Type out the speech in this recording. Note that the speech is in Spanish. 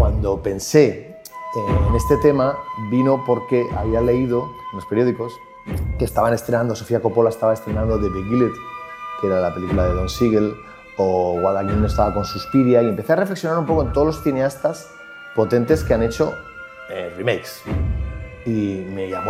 cuando pensé en este tema vino porque había leído en los periódicos que estaban estrenando, Sofía Coppola estaba estrenando The Big Bullet, que era la película de Don Siegel, o Guadagnino estaba con Suspiria, y empecé a reflexionar un poco en todos los cineastas potentes que han hecho remakes. Y me llamó